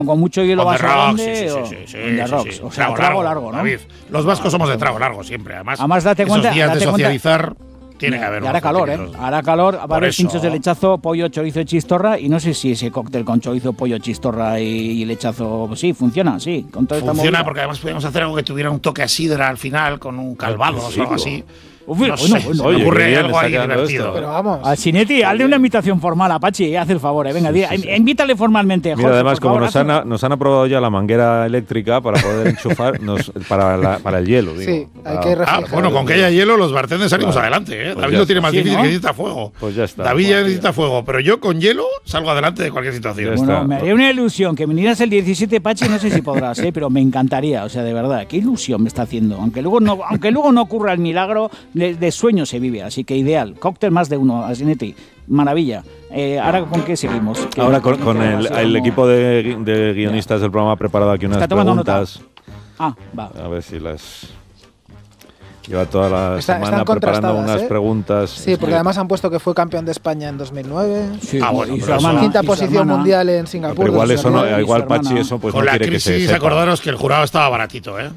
Con mucho hielo On the vaso rocks, grande sí. on the rocks. O sea, trago largo, ¿no? David, los vascos somos de trago largo siempre. Además date cuenta. Esos días de socializar tiene que haber. Y hará calor, Hará calor, va a haber pinchos de lechazo, pollo, chorizo y chistorra. Y no sé si ese cóctel con chorizo, pollo, chistorra y lechazo, sí, funciona, sí. Con toda esta funciona movida. porque además podíamos hacer algo que tuviera un toque a sidra al final, con un calvados o algo así. Bueno, me ocurre algo ahí divertido. Pero vamos. A Sinetti, hazle una invitación formal a Pachi, haz el favor, venga, invítale formalmente. Mira, Jorge, además, como favor, nos han aprobado ya la manguera eléctrica para poder enchufar para el hielo. Digo, sí, hay que reflejar. Bueno, con que haya hielo, los bartenders salimos adelante. Pues David lo tiene más difícil, que necesita fuego. Pues ya está. David ya necesita fuego, pero yo con hielo salgo adelante de cualquier situación. Bueno, me haría una ilusión que vinieras el 17, Pachi, no sé si podrás, pero me encantaría, o sea, de verdad, qué ilusión me está haciendo. Aunque luego no ocurra el milagro, de sueños se vive, así que ideal. Cóctel más de uno, Asinetti. Maravilla. Ahora, ¿con qué seguimos? Ahora con el equipo de guionistas del programa ha preparado aquí unas preguntas. Va. A ver si las... Lleva toda la semana preparando unas preguntas. Sí, porque además han puesto que fue campeón de España en 2009. Sí, bueno, y su hermana, quinta posición mundial en Singapur. Pero igual eso no, igual Pachi eso pues con no la quiere crisis, que se sepa. acordaros que el jurado estaba baratito, ¿eh?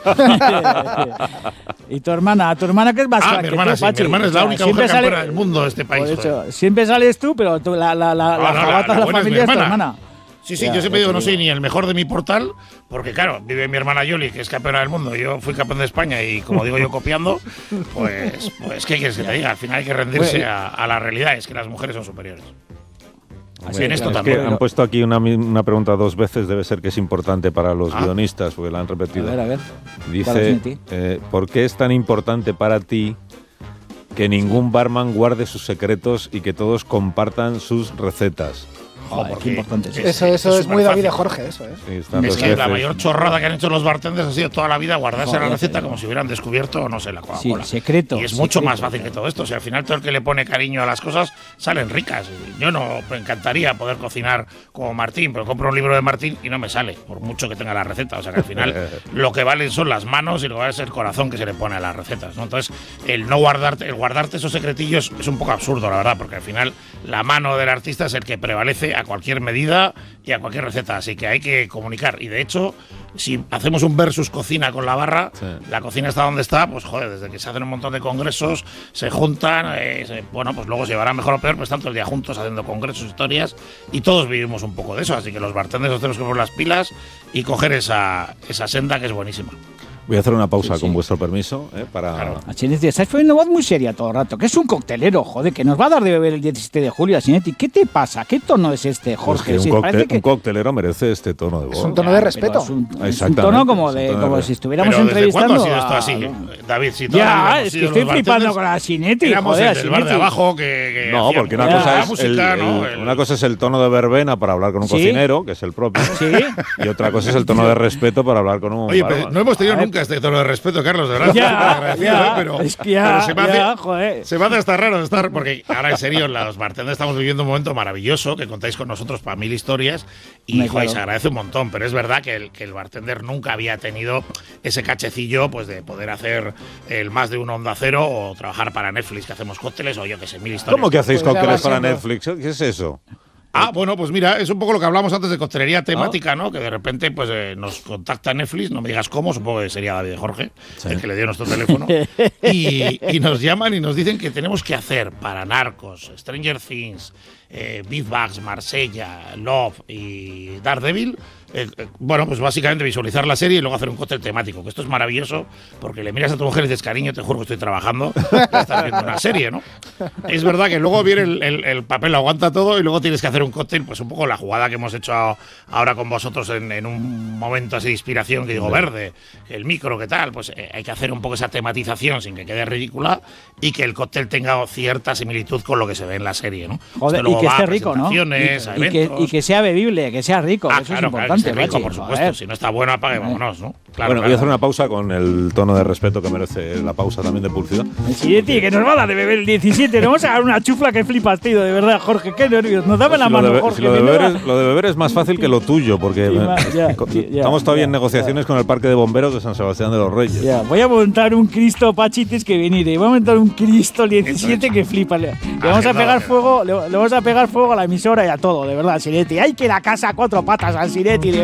¿Y tu hermana qué es más crack mi hermana, que tú, Pachi? mi hermana es la única mujer campeona del mundo de este país. Por eso, siempre sales tú, pero tú, la jabata de la familia es tu hermana. Sí, yo siempre digo, no soy ni el mejor de mi portal, porque claro, vive mi hermana Yoli, que es campeona del mundo, yo fui campeón de España y como digo yo copiando, pues ¿qué quieres que te diga? Al final hay que rendirse a la realidad, es que las mujeres son superiores. Así en esto también. Que han puesto aquí una pregunta dos veces, debe ser que es importante para los guionistas, porque la han repetido. A ver. Dice, ¿por qué es tan importante para ti que ningún barman guarde sus secretos y que todos compartan sus recetas? Joder, qué importante es. Eso es muy David de Jorge, eso, ¿eh? Sí, es que la mayor chorrada que han hecho los bartenders ha sido toda la vida guardarse la receta como si hubieran descubierto, no sé, la Coca-Cola. Sí, secreto. Y es mucho más fácil que todo esto. O sea, al final todo el que le pone cariño a las cosas salen ricas. Yo me encantaría poder cocinar como Martín, pero compro un libro de Martín y no me sale, por mucho que tenga la receta. O sea, que al final lo que valen son las manos y lo que vale es el corazón que se le pone a las recetas, ¿no? Entonces, el guardarte esos secretillos es un poco absurdo, la verdad, porque al final la mano del artista es el que prevalece a cualquier medida y a cualquier receta, así que hay que comunicar. Y de hecho, si hacemos un versus cocina con la barra, la cocina está donde está, pues joder, desde que se hacen un montón de congresos, se juntan, pues luego se llevará mejor o peor, pues tanto el día juntos haciendo congresos, historias, y todos vivimos un poco de eso, así que los bartenders nos tenemos que poner las pilas y coger esa senda que es buenísima. Voy a hacer una pausa con vuestro permiso, para... Claro. Asinetti, estás poniendo voz muy seria todo el rato. Que es un coctelero, joder, que nos va a dar de beber el 17 de julio, Asinetti. ¿Qué te pasa? ¿Qué tono es este, Jorge? Pues un coctelero merece este tono de voz. Es un tono de respeto. Es un tono como si estuviéramos entrevistando. ¿Cuándo ha sido esto así, David? Si es que estoy flipando con Asinetti, joder, el bar de abajo que no, porque una cosa es el tono de verbena para hablar con un cocinero, que es el propio, y otra cosa es el tono de respeto para hablar con un barman. Oye, no hemos tenido nunca este tono de respeto, Carlos, de verdad. Pero se me hace hasta raro estar, porque ahora en serio, los bartenders estamos viviendo un momento maravilloso, que contáis con nosotros para 1000 historias, y joder, se agradece un montón, pero es verdad que el bartender nunca había tenido ese cachecillo pues de poder hacer el más de un Onda Cero o trabajar para Netflix, que hacemos cócteles, o yo que sé, 1000 historias. ¿Cómo que hacéis cócteles para Netflix? ¿Qué es eso? Bueno, pues mira, es un poco lo que hablamos antes de coctelería temática, ¿no? Que de repente pues nos contacta Netflix, no me digas cómo, supongo que sería David de Jorge, el que le dio nuestro teléfono, y nos llaman y nos dicen que tenemos que hacer para Narcos, Stranger Things, Big Bugs, Marsella, Love y Daredevil, pues básicamente visualizar la serie y luego hacer un cóctel temático, que esto es maravilloso porque le miras a tu mujer y dices, cariño, te juro que estoy trabajando, estás viendo una serie, ¿no? Es verdad que luego viene el papel, lo aguanta todo y luego tienes que hacer un cóctel, pues un poco la jugada que hemos hecho ahora con vosotros en un momento así de inspiración, que digo, verde, el micro, ¿qué tal? Pues hay que hacer un poco esa tematización sin que quede ridícula y que el cóctel tenga cierta similitud con lo que se ve en la serie, ¿no? Joder, y que esté rico, ¿no? Y que sea bebible, que sea rico, eso es importante. Rico, por supuesto. Si no está bueno, apague, vámonos, ¿no? Claro, voy a hacer una pausa con el tono de respeto que merece la pausa también de Pulsida. Sí, tío, que nos va a dar de beber el 17. Nos vamos a dar una chufla que flipas, tío, de verdad, Jorge. Qué nervios. Nos dame la mano, Jorge. Lo de beber es más fácil que lo tuyo, porque estamos todavía en negociaciones con el Parque de Bomberos de San Sebastián de los Reyes. Voy a montar un Cristo, Pachites, que venir. Voy a montar un Cristo 17 que flipa. Le vamos a pegar fuego, le vamos a pegar fuego a la emisora y a todo, de verdad, Sinetti. ¡Ay, que la casa a 4 patas al Sinetti!